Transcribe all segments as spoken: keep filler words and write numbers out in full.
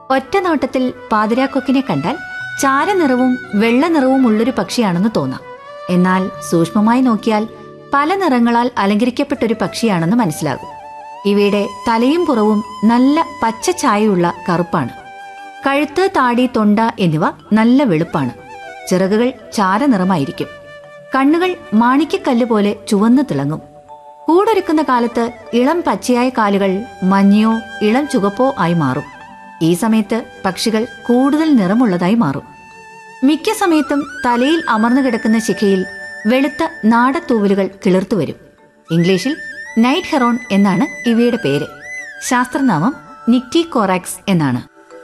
ഒറ്റ നോട്ടത്തിൽ പാതിരാക്കൊക്കിനെ കണ്ടാൽ ചാരനിറവും വെള്ള നിറവും ഉള്ളൊരു പക്ഷിയാണെന്ന് തോന്നാം. എന്നാൽ സൂക്ഷ്മമായി നോക്കിയാൽ പല നിറങ്ങളാൽ അലങ്കരിക്കപ്പെട്ടൊരു പക്ഷിയാണെന്ന് മനസ്സിലാകും. ഇവയുടെ തലയും പുറവും നല്ല പച്ച ഛായയുള്ള കറുപ്പാണ്. കഴുത്ത്, താടി, തൊണ്ട എന്നിവ നല്ല വെളുപ്പാണ്. ചിറകുകൾ ചാരനിറമായിരിക്കും. കണ്ണുകൾ മാണിക്യക്കല്ല് പോലെ ചുവന്നു തിളങ്ങും. കൂടൊരുക്കുന്ന കാലത്ത് ഇളം പച്ചയായ കാലുകൾ മഞ്ഞയോ ഇളം ചുവപ്പോ ആയി മാറും. ഈ സമയത്ത് പക്ഷികൾ കൂടുതൽ നിറമുള്ളതായി മാറും. മിക്ക സമയത്തും തലയിൽ അമർന്നു കിടക്കുന്ന ശിഖയിൽ വെളുത്ത നാടത്തൂവലുകൾ കിളിർത്തുവരും. ഇംഗ്ലീഷിൽ നൈറ്റ് ഹെറോൺ എന്നാണ് ഇവയുടെ പേര്. ശാസ്ത്രനാമം നിക്റ്റികോറാക്സ് എന്നാണ്.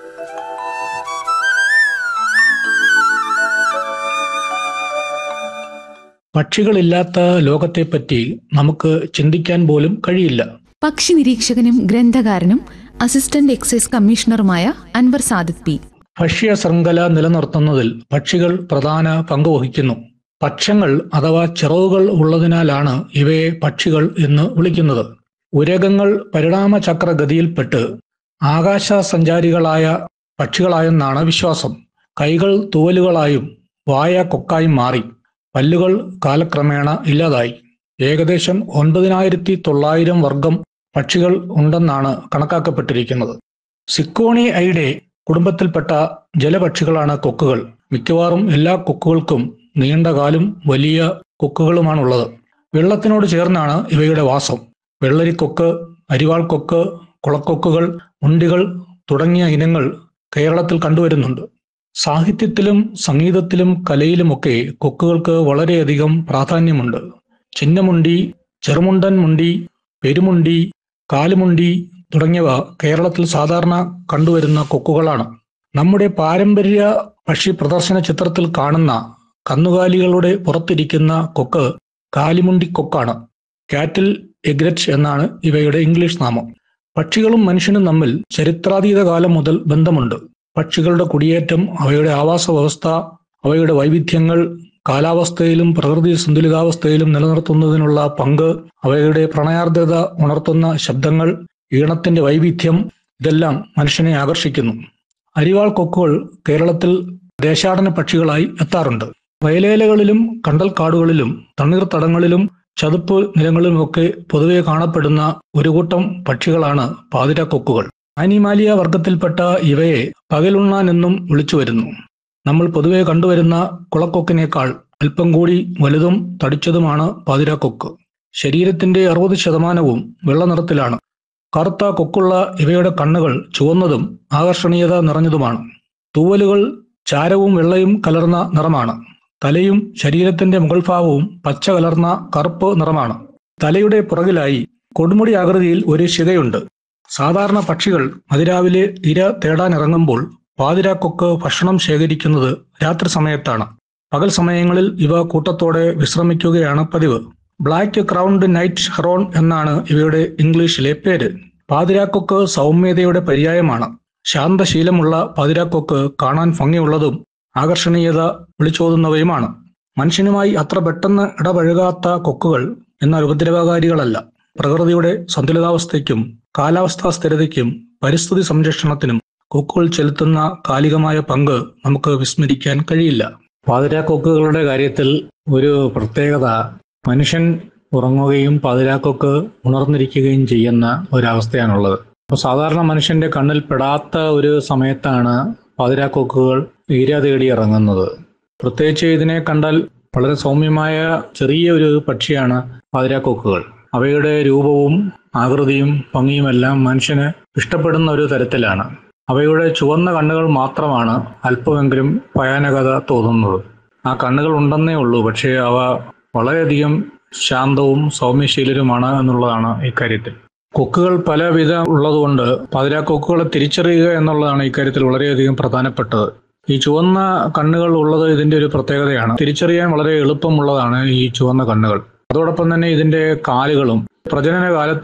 പക്ഷികളില്ലാത്ത ലോകത്തെപ്പറ്റി നമുക്ക് ചിന്തിക്കാൻ പോലും കഴിയില്ല. പക്ഷി നിരീക്ഷകനും ഗ്രന്ഥകാരനും assistant excise കമ്മീഷണറുമായ Anwar Sadiq P. ഭക്ഷ്യ ശൃംഖല നിലനിർത്തുന്നതിൽ പക്ഷികൾ പ്രധാന പങ്ക് വഹിക്കുന്നു. പക്ഷങ്ങൾ അഥവാ ചിറകുകൾ ഉള്ളതിനാലാണ് ഇവയെ പക്ഷികൾ എന്ന് വിളിക്കുന്നത്. ഉരകങ്ങൾ പരിണാമചക്രഗതിയിൽപ്പെട്ട് ആകാശ സഞ്ചാരികളായ പക്ഷികളായെന്നാണ് വിശ്വാസം. കൈകൾ തൂവലുകളായും വായ കൊക്കായും മാറി. പല്ലുകൾ കാലക്രമേണ ഇല്ലാതായി. ഏകദേശം ഒൻപതിനായിരത്തി തൊള്ളായിരം വർഗം പക്ഷികൾ ഉണ്ടെന്നാണ് കണക്കാക്കപ്പെട്ടിരിക്കുന്നത്. സിക്കോണിയൈഡെ കുടുംബത്തിൽപ്പെട്ട ജലപക്ഷികളാണ് കൊക്കുകൾ. മിക്കവാറും എല്ലാ കൊക്കുകൾക്കും നീണ്ട കാലും വലിയ കൊക്കുകളുമാണുള്ളത്. വെള്ളത്തിനോട് ചേർന്നാണ് ഇവയുടെ വാസം. വെള്ളരിക്കൊക്ക്, അരിവാൾക്കൊക്ക്, കുളക്കൊക്കുകൾ, മുണ്ടികൾ തുടങ്ങിയ ഇനങ്ങൾ കേരളത്തിൽ കണ്ടുവരുന്നുണ്ട്. സാഹിത്യത്തിലും സംഗീതത്തിലും കലയിലുമൊക്കെ കൊക്കുകൾക്ക് വളരെയധികം പ്രാധാന്യമുണ്ട്. ചിന്നമുണ്ടി, ചെറുമുണ്ടൻ മുണ്ടി, പെരുമുണ്ടി, കാലുമുണ്ടി തുടങ്ങിയവ കേരളത്തിൽ സാധാരണ കണ്ടുവരുന്ന കൊക്കുകളാണ്. നമ്മുടെ പാരമ്പര്യ പക്ഷി പ്രദർശന ചിത്രത്തിൽ കാണുന്ന കന്നുകാലികളുടെ പുറത്തിരിക്കുന്ന കൊക്ക് കാലിമുണ്ടി കൊക്കാണ്. കാറ്റിൽ എഗ്രറ്റ് എന്നാണ് ഇവയുടെ ഇംഗ്ലീഷ് നാമം. പക്ഷികളും മനുഷ്യനും തമ്മിൽ ചരിത്രാതീത കാലം മുതൽ ബന്ധമുണ്ട്. പക്ഷികളുടെ കുടിയേറ്റം, അവയുടെ ആവാസ വ്യവസ്ഥ, അവയുടെ വൈവിധ്യങ്ങൾ, കാലാവസ്ഥയിലും പ്രകൃതി സന്തുലിതാവസ്ഥയിലും നിലനിർത്തുന്നതിനുള്ള പങ്ക്, അവയുടെ പ്രണയാർദ്രത ഉണർത്തുന്ന ശബ്ദങ്ങൾ, ഈണത്തിന്റെ വൈവിധ്യം ഇതെല്ലാം മനുഷ്യനെ ആകർഷിക്കുന്നു. അരിവാൾ കൊക്കുകൾ കേരളത്തിൽ ദേശാടന പക്ഷികളായി എത്താറുണ്ട്. വയലേലകളിലും കണ്ടൽക്കാടുകളിലും തണ്ണീർത്തടങ്ങളിലും ചതുപ്പ് നിലങ്ങളിലുമൊക്കെ പൊതുവെ കാണപ്പെടുന്ന ഒരു കൂട്ടം പക്ഷികളാണ് പാതിരാക്കൊക്കുകൾ. ആനിമാലിയ വർഗത്തിൽപ്പെട്ട ഇവയെ പകലുണ്ണാൻ എന്നും വിളിച്ചു വരുന്നു. നമ്മൾ പൊതുവെ കണ്ടുവരുന്ന കുളക്കൊക്കിനേക്കാൾ അല്പം കൂടി വലുതും തടിച്ചതുമാണ് പാതിരാക്കൊക്ക്. ശരീരത്തിന്റെ അറുപത് ശതമാനവും വെള്ള നിറത്തിലാണ്. കറുത്ത കൊക്കുള്ള ഇവയുടെ കണ്ണുകൾ ചുവന്നതും ആകർഷണീയത നിറഞ്ഞതുമാണ്. തൂവലുകൾ ചാരവും വെള്ളയും കലർന്ന നിറമാണ്. തലയും ശരീരത്തിന്റെ മുകൾ ഭാഗവും പച്ച കലർന്ന കറുപ്പ് നിറമാണ്. തലയുടെ പുറകിലായി കൊടുമുടി ആകൃതിയിൽ ഒരു ശിഖയുണ്ട്. സാധാരണ പക്ഷികൾ അതിരാവിലെ ഇര തേടാനിറങ്ങുമ്പോൾ പാതിരാക്കൊക്ക് ഭക്ഷണം ശേഖരിക്കുന്നത് രാത്രി സമയത്താണ്. പകൽ സമയങ്ങളിൽ ഇവ കൂട്ടത്തോടെ വിശ്രമിക്കുകയാണ് പതിവ്. ബ്ലാക്ക് ക്രൗൺഡ് നൈറ്റ് ഹെറോൺ എന്നാണ് ഇവയുടെ ഇംഗ്ലീഷിലെ പേര്. പാതിരാക്കൊക്ക് സൗമ്യതയുടെ പര്യായമാണ്. ശാന്തശീലമുള്ള പാതിരാക്കൊക്ക് കാണാൻ ഭംഗിയുള്ളതും ആകർഷണീയത വിളിച്ചോതുന്നവയുമാണ്. മനുഷ്യനുമായി അത്ര പെട്ടെന്ന് ഇടപഴകാത്ത കൊക്കുകൾ എന്നാൽ ഉപദ്രവകാരികളല്ല. പ്രകൃതിയുടെ സന്തുലിതാവസ്ഥയ്ക്കും കാലാവസ്ഥാ സ്ഥിരതയ്ക്കും പരിസ്ഥിതി സംരക്ഷണത്തിനും കൊക്കുകൾ ചെലുത്തുന്ന കാലികമായ പങ്ക് നമുക്ക് വിസ്മരിക്കാൻ കഴിയില്ല. പാതിരാക്കൊക്കുകളുടെ കാര്യത്തിൽ ഒരു പ്രത്യേകത, മനുഷ്യൻ ഉറങ്ങുകയും പാതിരാക്കൊക്ക് ഉണർന്നിരിക്കുകയും ചെയ്യുന്ന ഒരവസ്ഥയാണുള്ളത്. അപ്പോൾ സാധാരണ മനുഷ്യന്റെ കണ്ണിൽ പെടാത്ത ഒരു സമയത്താണ് പാതിരാക്കൊക്കുകൾ ഇര തേടി ഇറങ്ങുന്നത്. പ്രത്യേകിച്ച് ഇതിനെ കണ്ടാൽ വളരെ സൗമ്യമായ ചെറിയ ഒരു പക്ഷിയാണ് പാതിരാക്കൊക്കുകൾ. അവയുടെ രൂപവും ആകൃതിയും ഭംഗിയുമെല്ലാം മനുഷ്യന് ഇഷ്ടപ്പെടുന്ന ഒരു തരത്തിലാണ്. അവയുടെ ചുവന്ന കണ്ണുകൾ മാത്രമാണ് അല്പമെങ്കിലും ഭയാനകത തോന്നുന്നത്. ആ കണ്ണുകൾ ഉണ്ടെന്നേ ഉള്ളൂ, പക്ഷേ അവ വളരെയധികം ശാന്തവും സൗമ്യശീലരുമാണ് എന്നുള്ളതാണ് ഇക്കാര്യത്തിൽ. കൊക്കുകൾ പലവിധ ഉള്ളതുകൊണ്ട് പാതിരാക്കൊക്കുകളെ തിരിച്ചറിയുക എന്നുള്ളതാണ് ഇക്കാര്യത്തിൽ വളരെയധികം പ്രധാനപ്പെട്ടത്. ഈ ചുവന്ന കണ്ണുകൾ ഉള്ളത് ഇതിന്റെ ഒരു പ്രത്യേകതയാണ്. തിരിച്ചറിയാൻ വളരെ എളുപ്പമുള്ളതാണ് ഈ ചുവന്ന കണ്ണുകൾ. അതോടൊപ്പം തന്നെ ഇതിന്റെ കാലുകളും പ്രജനന കാലത്ത്